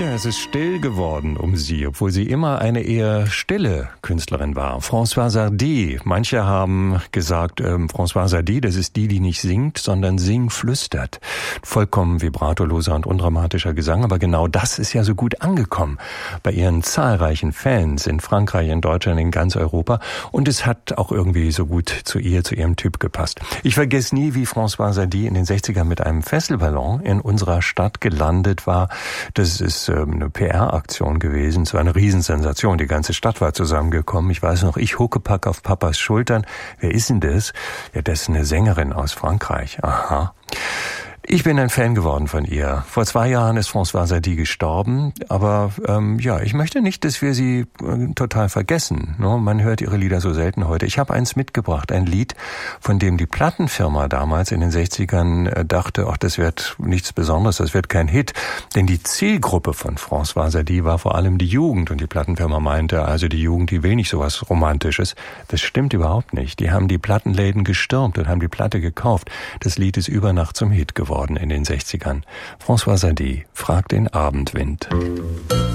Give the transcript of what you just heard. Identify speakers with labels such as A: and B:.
A: Tja, es ist still geworden um sie, obwohl sie immer eine eher stille Künstlerin war. Françoise Hardy. Manche haben gesagt, Françoise Hardy, das ist die nicht singt, sondern flüstert. Vollkommen vibratoloser und undramatischer Gesang, aber genau das ist ja so gut angekommen bei ihren zahlreichen Fans in Frankreich, in Deutschland, in ganz Europa. Und es hat auch irgendwie so gut zu ihrem Typ gepasst. Ich vergesse nie, wie Françoise Hardy in den 60ern mit einem Fesselballon in unserer Stadt gelandet war. Das ist eine PR-Aktion gewesen. Es war eine Riesensensation. Die ganze Stadt war zusammengekommen. Ich weiß noch, ich Huckepack auf Papas Schultern. Wer ist denn das? Ja, das ist eine Sängerin aus Frankreich. Aha. Ich bin ein Fan geworden von ihr. Vor 2 Jahren ist Françoise Hardy gestorben, aber ich möchte nicht, dass wir sie total vergessen. No? Man hört ihre Lieder so selten heute. Ich habe eins mitgebracht, ein Lied, von dem die Plattenfirma damals in den 60ern dachte, ach, das wird nichts Besonderes, das wird kein Hit. Denn die Zielgruppe von Françoise Hardy war vor allem die Jugend und die Plattenfirma meinte, also die Jugend, die will nicht sowas Romantisches. Das stimmt überhaupt nicht. Die haben die Plattenläden gestürmt und haben die Platte gekauft. Das Lied ist über Nacht zum Hit geworden in den 60ern. Françoise Hardy, Frag den Abendwind.